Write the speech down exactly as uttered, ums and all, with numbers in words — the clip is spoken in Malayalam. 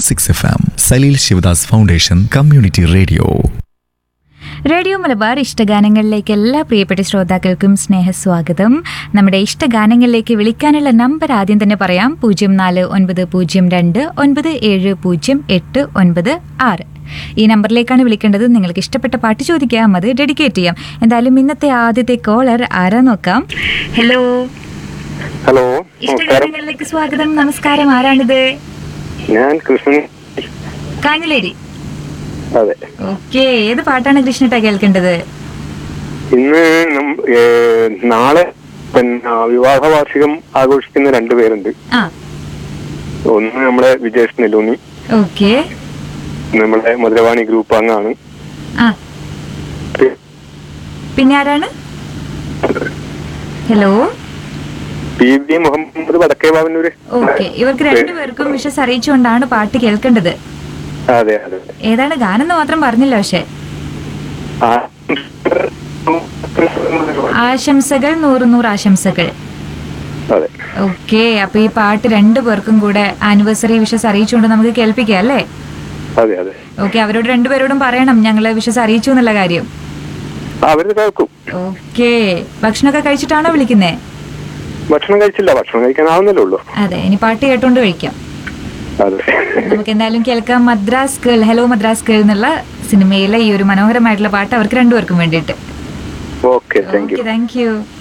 Point six F M. Saleel Sivadas foundation community radio. Radio Malabar ഇഷ്ടഗാനങ്ങളിലേക്ക് എല്ലാ പ്രിയപ്പെട്ട ശ്രോതാക്കൾക്കും സ്നേഹസ്വാഗതം. നമ്മുടെ ഇഷ്ടഗാനങ്ങളിലേക്ക് വിളിക്കാനുള്ള നമ്പർ ആദ്യം തന്നെ പറയാം. പൂജ്യം നാല് ഒൻപത് പൂജ്യം രണ്ട് ഒൻപത് ഏഴ് പൂജ്യം എട്ട് ഒൻപത് ആറ്. ഈ നമ്പറിലേക്കാണ് വിളിക്കേണ്ടത്. നിങ്ങൾക്ക് ഇഷ്ടപ്പെട്ട പാട്ട് ചോദിക്കാം, അത് ഡെഡിക്കേറ്റ് ചെയ്യാം. എന്തായാലും ഇന്നത്തെ ആദ്യത്തെ കോളർ ആരാ നോക്കാം. ഹലോ ഹലോ, ഇഷ്ടഗാനങ്ങളിലേക്ക് സ്വാഗതം. നമസ്കാരം, ആരാണിത്? ഞാൻ കൃഷ്ണൻ, കാഞ്ഞിലേരി. അതെ. ഓക്കെ, ഏത് പാട്ടാണ് കൃഷ്ണേട്ടാ കേൾക്കേണ്ടത്? ഇന്ന് നാളെ പിന്നെ വിവാഹ വാർഷികം ആഘോഷിക്കുന്ന രണ്ടുപേരുണ്ട്. ഒന്ന് നമ്മളെ വിജേഷ് നെല്ലൂന്നി, ഓക്കെ, നമ്മളെ മധുരവാണി ഗ്രൂപ്പ് അംഗാണ്. പിന്നെ ആരാണ്? ഹലോ, പി വി മുഹമ്മദ് വടക്കേ ബാവന്നൂര്. ഓക്കെ, ഇവർക്ക് രണ്ടുപേർക്കും വിഷസ് അറിയിച്ചുകൊണ്ടാണ് പാട്ട് കേൾക്കേണ്ടത്. അതെ അതെ. ഏതാണ് ഗാനം എന്ന് മാത്രം പറഞ്ഞില്ല. പക്ഷെ ആശംസകൾ, നൂറ് നൂറ് ആശംസകൾ. ഓക്കെ, അപ്പൊ ഈ പാട്ട് രണ്ടുപേർക്കും കൂടെ ആനിവേഴ്സറി വിഷസ് അറിയിച്ചുകൊണ്ട് നമുക്ക് കേൾപ്പിക്കാം അല്ലേ? ഓക്കെ, അവരോട് രണ്ടുപേരോടും പറയണം ഞങ്ങള് വിഷസ് അറിയിച്ചു എന്നുള്ള കാര്യം. ഓക്കെ, ഭക്ഷണമൊക്കെ കഴിച്ചിട്ടാണോ വിളിക്കുന്നേ? ഭക്ഷണം കഴിച്ചില്ല, ഭക്ഷണം കഴിക്കാനാവുന്നല്ലേ ഉള്ളൂ. അതെ, ഇനി പാട്ട് കേട്ടോണ്ട് കഴിക്കാം. നമുക്ക് എന്തായാലും കേൾക്കാം Madras girl, hello Madras girl എന്നുള്ള സിനിമയിലെ ഈ ഒരു മനോഹരമായിട്ടുള്ള പാട്ട് അവർക്ക് രണ്ടുപേർക്കും വേണ്ടിയിട്ട്. Okay, thank you. Thank you.